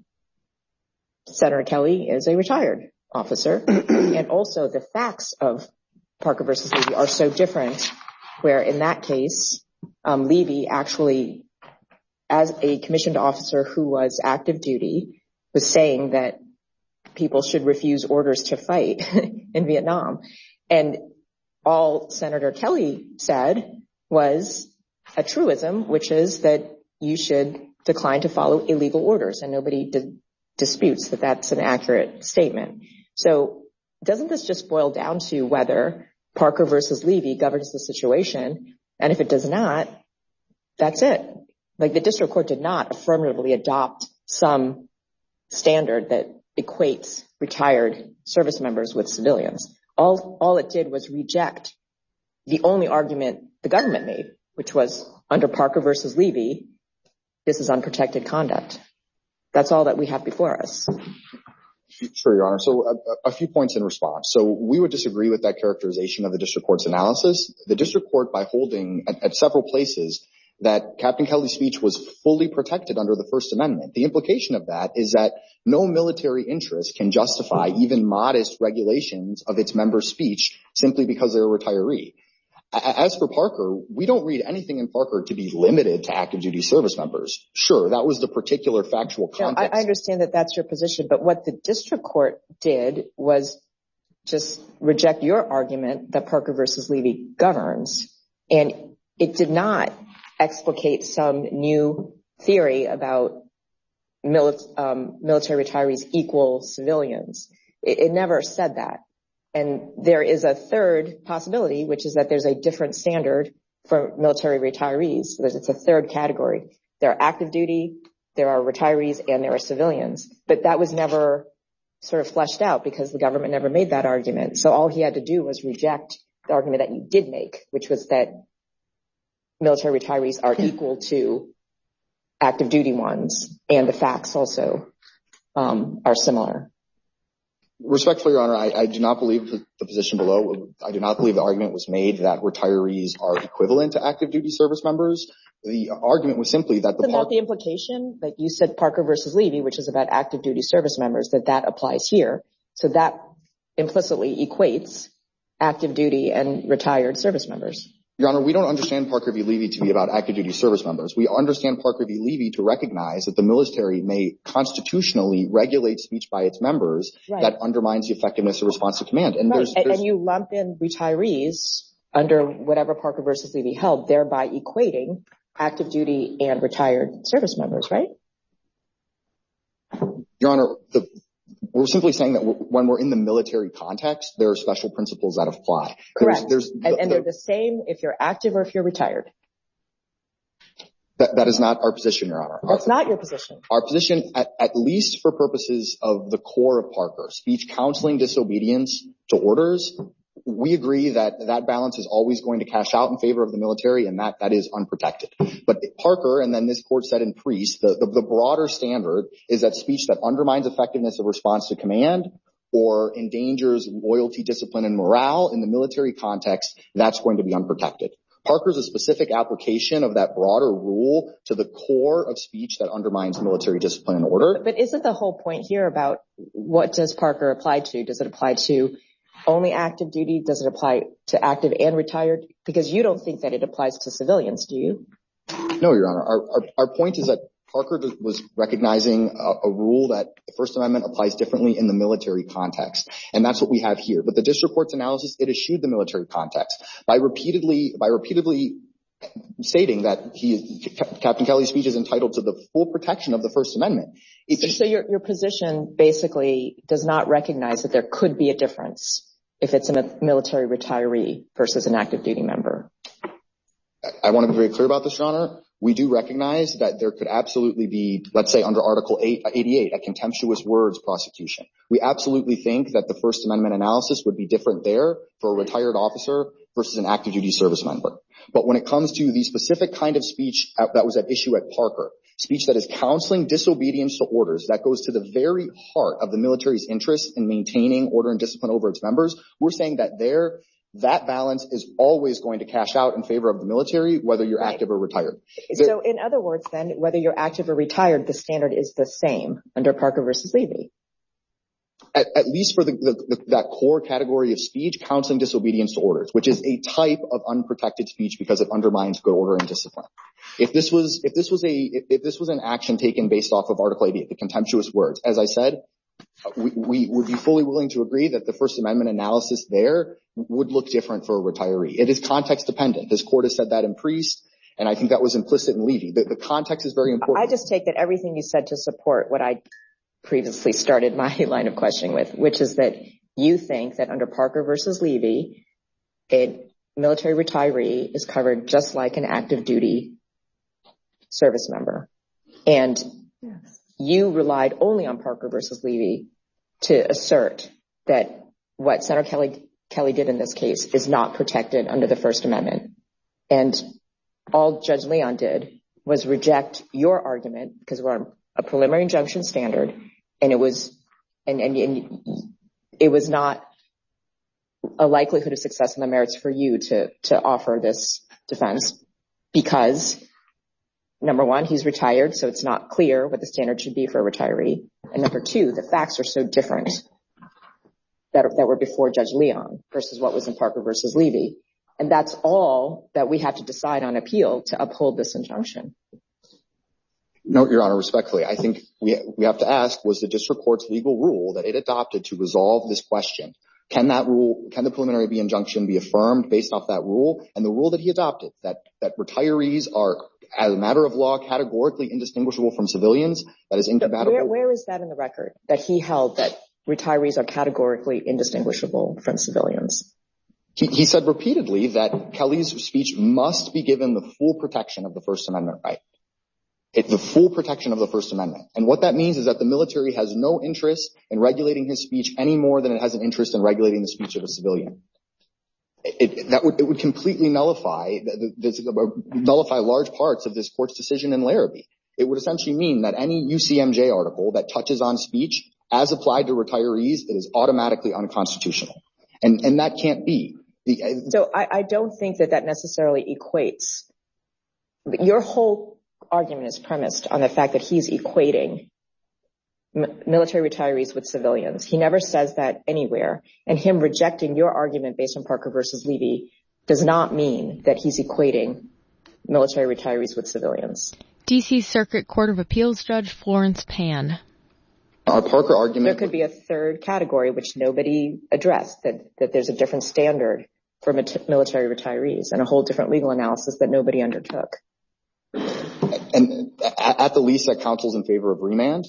Senator Kelly is a retired officer. And also the facts of Parker versus Levy are so different, where in that case, Levy actually, as a commissioned officer who was active duty, was saying that people should refuse orders to fight in Vietnam. And all Senator Kelly said was a truism, which is that you should decline to follow illegal orders, and nobody disputes that that's an accurate statement. So doesn't this just boil down to whether Parker versus Levy governs the situation? And if it does not, that's it. Like, the district court did not affirmatively adopt some standard that equates retired service members with civilians. All it did was reject the only argument the government made, which was under Parker versus Levy, this is unprotected conduct. That's all that we have before us. Sure, Your Honor. So a few points in response. So we would disagree with that characterization of the district court's analysis. The district court, by holding at several places that Captain Kelly's speech was fully protected under the First Amendment, the implication of that is that no military interest can justify even modest regulations of its members' speech simply because they're a retiree. As for Parker, we don't read anything in Parker to be limited to active duty service members. Sure, that was the particular factual context. I understand that that's your position, but what the district court did was just reject your argument that Parker versus Levy governs, and it did not explicate some new theory about military retirees equal civilians. It never said that. And there is a third possibility, which is that there's a different standard for military retirees. It's a third category. There are active duty, there are retirees, and there are civilians. But that was never sort of fleshed out because the government never made that argument. So all he had to do was reject the argument that you did make, which was that military retirees are equal to active duty ones, and the facts also are similar. Respectfully, Your Honor, I do not believe the position below. I do not believe the argument was made that retirees are equivalent to active duty service members. The argument was simply that the implication that you said Parker versus Levy, which is about active duty service members, that applies here. So that implicitly equates active duty and retired service members. Your Honor, we don't understand Parker v. Levy to be about active duty service members. We understand Parker v. Levy to recognize that the military may constitutionally regulate speech by its members that undermines the effectiveness of response to command. And and you lump in retirees under whatever Parker versus Levy held, thereby equating active duty and retired service members, right? Your Honor, we're simply saying that when we're in the military context, there are special principles that apply. Correct. And they're the same if you're active or if you're retired. That is not our position, Your Honor. That's not your position. Our position, at least for purposes of the core of Parker, speech counseling disobedience to orders, we agree that that balance is always going to cash out in favor of the military, and that is unprotected. But Parker, and then this court said in Priest, the broader standard is that speech that undermines effectiveness of response to command or endangers loyalty, discipline, and morale in the military context, that's going to be unprotected. Parker's a specific application of that broader rule to the core of speech that undermines military discipline and order. But isn't the whole point here about what does Parker apply to? Does it apply to only active duty? Does it apply to active and retired? Because you don't think that it applies to civilians, do you? No, Your Honor. Our point is that Parker was recognizing a rule that the First Amendment applies differently in the military context. And that's what we have here. But the district court's analysis, it eschewed the military context by repeatedly stating that Captain Kelly's speech is entitled to the full protection of the First Amendment. So your position basically does not recognize that there could be a difference if it's a military retiree versus an active duty member. I want to be very clear about this, Your Honor. We do recognize that there could absolutely be, let's say under Article 88, a contemptuous words prosecution. We absolutely think that the First Amendment analysis would be different there for a retired officer versus an active duty service member. But when it comes to the specific kind of speech that was at issue at Parker, speech that is counseling disobedience to orders, that goes to the very heart of the military's interest in maintaining order and discipline over its members, we're saying that that balance is always going to cash out in favor of the military, whether you're active or retired. So in other words, then, whether you're active or retired, the standard is the same under Parker versus Levy. At least for that core category of speech, counseling disobedience to orders, which is a type of unprotected speech because it undermines good order and discipline. If this was an action taken based off of Article 88, the contemptuous words, as I said, we would be fully willing to agree that the First Amendment analysis there would look different for a retiree. It is context dependent. This court has said that in Priest, and I think that was implicit in Levy. The context is very important. I just take that everything you said to support what I previously started my line of questioning with, which is that you think that under Parker versus Levy, a military retiree is covered just like an active duty service member. And you relied only on Parker versus Levy to assert that what Senator Kelly did in this case is not protected under the First Amendment. And all Judge Leon did was reject your argument because we're on a preliminary injunction standard, and it was not a likelihood of success in the merits for you to offer this defense because, number one, he's retired, so it's not clear what the standard should be for a retiree. And number two, the facts are so different that were before Judge Leon versus what was in Parker versus Levy. And that's all that we have to decide on appeal to uphold this injunction. No, Your Honor, respectfully, I think we have to ask, was the district court's legal rule that it adopted to resolve this question, can the preliminary injunction be affirmed based off that rule? And the rule that he adopted, that retirees are, as a matter of law, categorically indistinguishable from civilians, that is incompatible. Where is that in the record, that he held that retirees are categorically indistinguishable from civilians? He said repeatedly that Kelly's speech must be given the full protection of the First Amendment right. The full protection of the First Amendment. And what that means is that the military has no interest in regulating his speech any more than it has an interest in regulating the speech of a civilian. It would completely nullify large parts of this court's decision in Larrabee. It would essentially mean that any UCMJ article that touches on speech as applied to retirees, it is automatically unconstitutional. And that can't be. So I don't think that necessarily equates. Your whole argument is premised on the fact that he's equating military retirees with civilians. He never says that anywhere. And him rejecting your argument based on Parker versus Levy does not mean that he's equating military retirees with civilians. D.C. Circuit Court of Appeals Judge Florence Pan. Our Parker argument. There could be a third category which nobody addressed, that there's a different standard for military retirees and a whole different legal analysis that nobody undertook. And at the least, that counsels in favor of remand.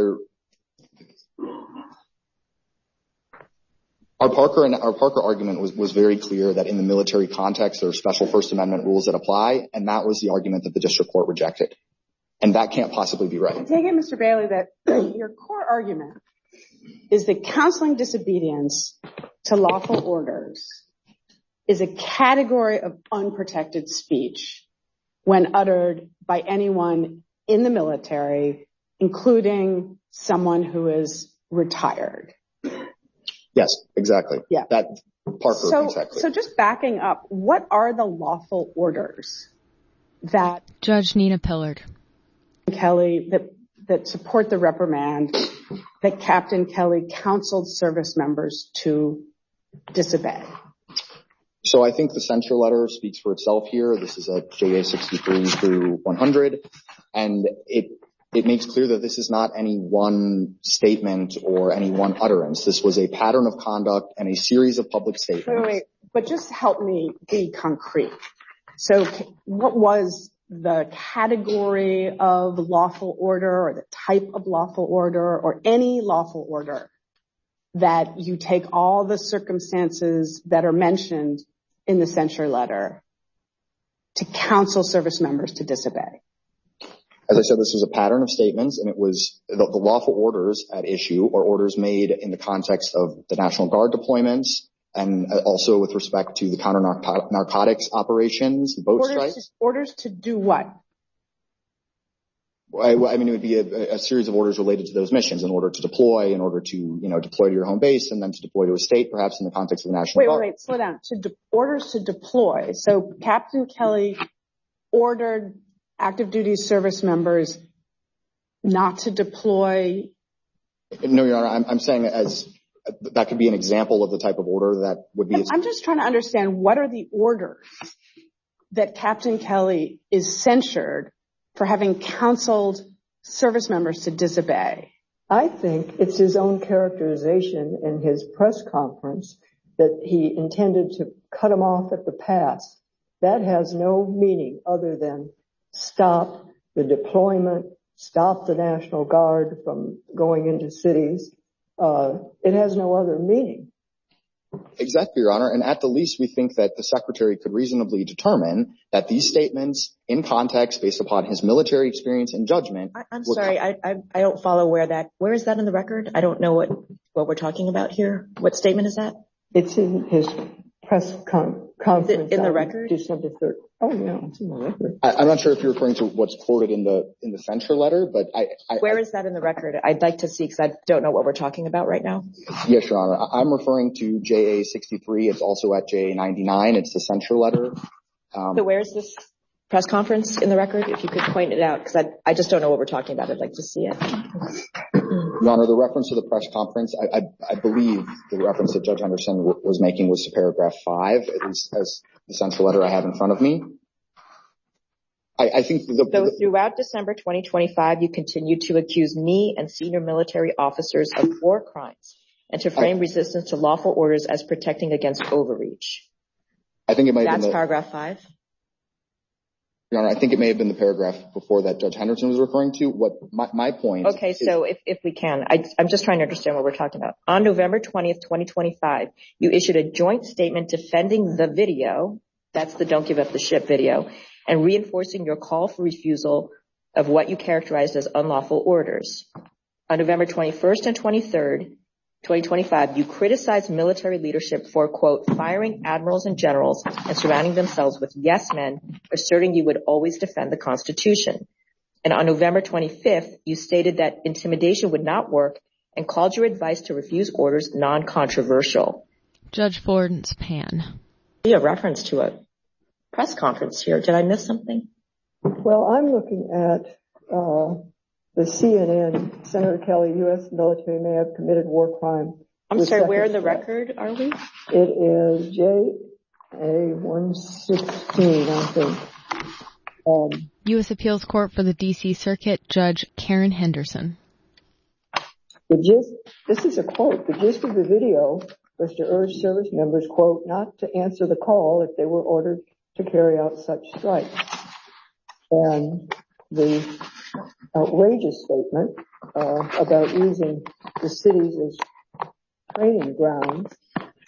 Our Parker argument was very clear that in the military context, there are special First Amendment rules that apply, and that was the argument that the district court rejected. And that can't possibly be right. I take it, Mr. Bailey, that your core argument is that counseling disobedience to lawful orders is a category of unprotected speech when uttered by anyone in the military, including someone who is retired. Yes, exactly. Yeah. That Parker makes that clear. So just backing up, what are the lawful orders that Judge Nina Pillard Kelly that support the reprimand that Captain Kelly counseled service members to disobey? So I think the censure letter speaks for itself here. This is at JA 63 through 100, and it makes clear that this is not any one statement or any one utterance. This was a pattern of conduct and a series of public statements. Wait, but just help me be concrete. So what was the category of lawful order or the type of lawful order or any lawful order that you take all the circumstances that are mentioned in the censure letter to counsel service members to disobey? As I said, this was a pattern of statements, and it was the lawful orders at issue or orders made in the context of the National Guard deployments and also with respect to the counter-narcotics operations, boat strikes. Orders to do what? I mean, it would be a series of orders related to those missions in order to deploy, in order to, deploy to your home base and then to deploy to a state, perhaps in the context of the National Guard. Wait, slow down. Orders to deploy. So Captain Kelly ordered active duty service members not to deploy. No, Your Honor, I'm saying that could be an example of the type of order that would be. I'm just trying to understand what are the orders that Captain Kelly is censured for having counseled service members to disobey? I think it's his own characterization in his press conference that he intended to cut him off at the pass. That has no meaning other than stop the deployment, stop the National Guard from going into cities. It has no other meaning. Exactly, Your Honor. And at the least, we think that the Secretary could reasonably determine that these statements in context based upon his military experience and judgment. I'm sorry. I don't follow where is that in the record? I don't know what we're talking about here. What statement is that? It's in his press conference. In the record? December 3rd. Oh, yeah, it's in the record. I'm not sure if you're referring to what's quoted in the censure letter, but Where is that in the record? I'd like to see, because I don't know what we're talking about right now. Yes, Your Honor. I'm referring to JA 63. It's also at JA 99. It's the censure letter. So where is this press conference in the record? If you could point it out, because I just don't know what we're talking about. I'd like to see it. Your Honor, the reference to the press conference, I believe the reference that Judge Henderson was making was to paragraph 5, at least as the censure letter I have in front of me. I think So throughout December 2025, you continued to accuse me and senior military officers of war crimes and to frame resistance to lawful orders as protecting against overreach. I think it might have been paragraph 5. Your Honor, I think it may have been the paragraph before that Judge Henderson was referring to. What my point. Okay, so if we can, I'm just trying to understand what we're talking about. On November 20th, 2025, you issued a joint statement defending the video. That's the Don't Give Up the Ship video, and reinforcing your call for refusal of what you characterized as unlawful orders. On November 21st and 23rd, 2025, you criticized military leadership for, quote, firing admirals and generals and surrounding themselves with yes men, asserting you would always defend the Constitution. And on November 25th, you stated that intimidation would not work and called your advice to refuse orders non-controversial. Judge Florence Pan. A reference to a press conference here. Did I miss something? Well, I'm looking at the CNN, Senator Kelly, U.S. military may have committed war crime. I'm sorry, where in the record are we? It is JA 116, I think. U.S. Appeals Court for the D.C. Circuit, Judge Karen Henderson. This is a quote. The gist of the video was to urge service members, quote, not to answer the call if they were ordered to carry out such strikes. And the outrageous statement about using the cities as training grounds,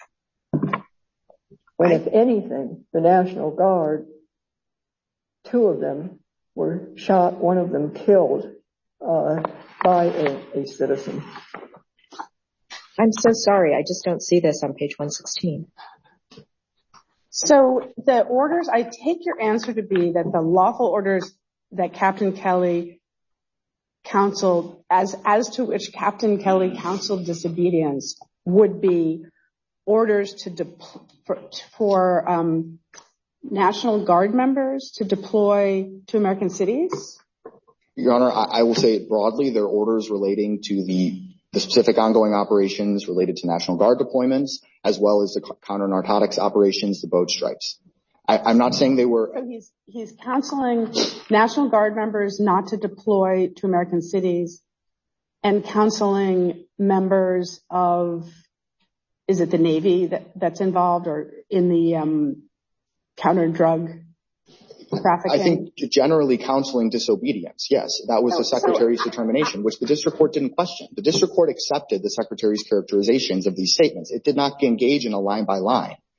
when if anything, the National Guard, 2 of them were shot, 1 of them killed by a citizen. I'm so sorry. I just don't see this on page 116. So the orders, I take your answer to be that the lawful orders that Captain Kelly counseled, as to which Captain Kelly counseled disobedience, would be orders for National Guard members to deploy to American cities? Your Honor, I will say it broadly. They're orders relating to the specific ongoing operations related to National Guard deployments, as well as the counter-narcotics operations, the boat strikes. I'm not saying they were... So he's counseling National Guard members not to deploy to American cities and counseling members of, is it the Navy that's involved, or in the counter-drug trafficking? I think generally counseling disobedience, yes. That was the Secretary's determination, which the district court didn't question. The district court accepted the Secretary's characterizations of these statements. It did not engage in a line-by-line.